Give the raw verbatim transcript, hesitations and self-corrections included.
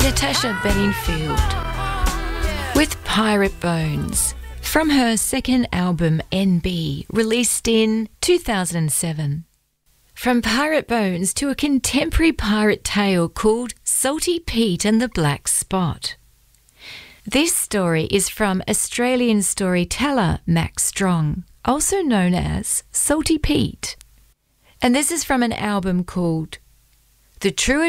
Natasha Bedingfield with Pirate Bones from her second album N B, released in two thousand seven. From Pirate Bones to a contemporary pirate tale called Salty Pete and the Black Spot. This story is from Australian storyteller Max Strong, also known as Salty Pete. And this is from an album called The True